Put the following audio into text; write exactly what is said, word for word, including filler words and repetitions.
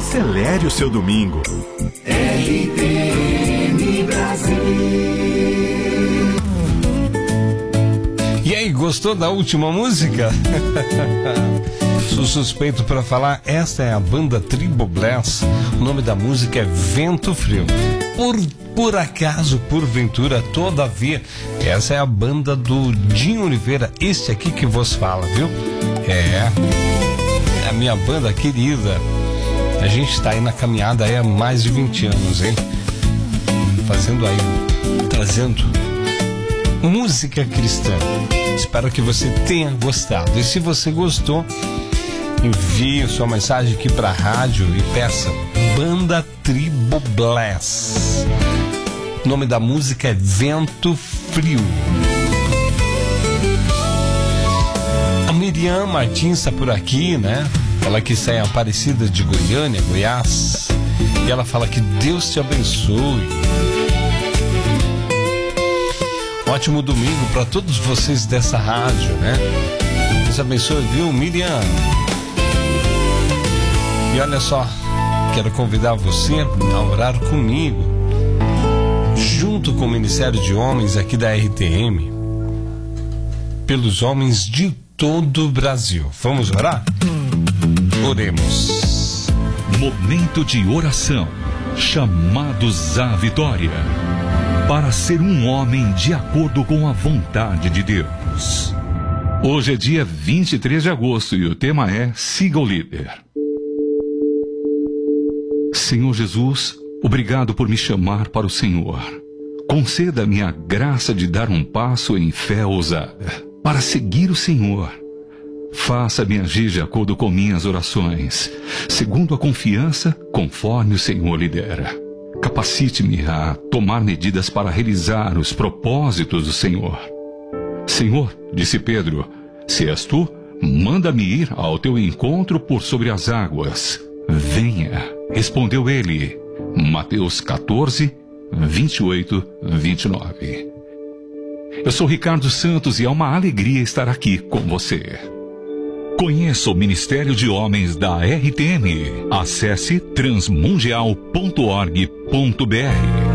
Acelere o seu domingo. R T M Brasil. E aí, gostou da última música? Sou suspeito para falar, esta é a banda Triboblass. O nome da música é Vento Frio. Por, por acaso, porventura, todavia, essa é a banda do Dinho Oliveira, este aqui que vos fala, viu? É, é a minha banda querida. A gente está aí na caminhada aí há mais de vinte anos, hein? Fazendo aí, trazendo música cristã. Espero que você tenha gostado. E se você gostou, envie sua mensagem aqui para a rádio e peça Banda Triboblass. O nome da música é Vento Frio. A Miriam Martins está por aqui, né? Ela que sai Aparecida de Goiânia, Goiás. E ela fala que Deus te abençoe. Ótimo domingo para todos vocês dessa rádio, né? Deus abençoe, viu, Miriam? E olha só, quero convidar você a orar comigo, junto com o Ministério de Homens aqui da R T M, pelos homens de todo o Brasil. Vamos orar? Oremos. Momento de oração. Chamados à vitória. Para ser um homem de acordo com a vontade de Deus. Hoje é dia vinte e três de agosto e o tema é Siga o Líder. Senhor Jesus, obrigado por me chamar para o Senhor. Conceda-me a graça de dar um passo em fé ousada para seguir o Senhor. Faça-me agir de acordo com minhas orações, segundo a confiança, conforme o Senhor lidera. Capacite-me a tomar medidas para realizar os propósitos do Senhor. Senhor, disse Pedro, se és tu, manda-me ir ao teu encontro por sobre as águas. Venha, respondeu ele. Mateus quatorze, vinte e oito, vinte e nove. Eu sou Ricardo Santos e é uma alegria estar aqui com você. Conheça o Ministério de Homens da R T M. Acesse transmundial ponto org ponto br.